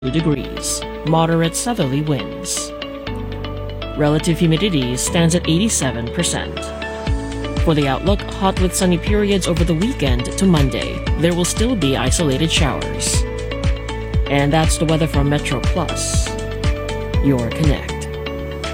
degrees, moderate southerly winds. Relative humidity stands at 87%. For the outlook, hot with sunny periods over the weekend to Monday. There will still be isolated showers. And that's the weather from Metro Plus, your connect.